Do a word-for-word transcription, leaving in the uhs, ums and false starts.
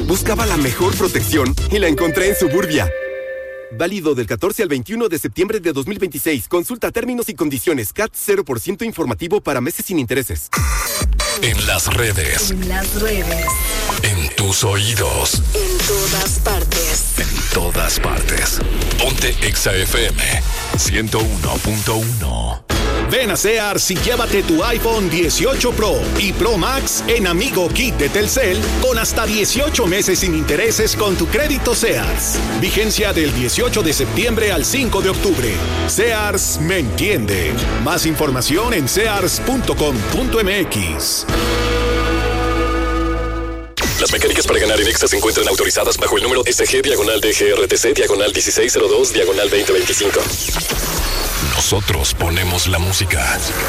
Buscaba la mejor protección y la encontré en Suburbia. Válido del catorce al veintiuno de septiembre de dos mil veintiséis. Consulta términos y condiciones. C A T cero por ciento informativo para meses sin intereses. En las redes. En las redes. En tus oídos. En todas partes. En todas partes. Ponte Exa F M ciento uno punto uno. Ven a Sears y llévate tu iPhone dieciocho Pro y Pro Max en Amigo Kit de Telcel con hasta dieciocho meses sin intereses con tu crédito Sears. Vigencia del dieciocho de septiembre al cinco de octubre. Sears me entiende. Más información en sears punto com punto m x. Las mecánicas para ganar en Exa se encuentran autorizadas bajo el número S G diagonal D G R T C diagonal dieciséis cero dos diagonal veinte veinticinco. Nosotros ponemos la música.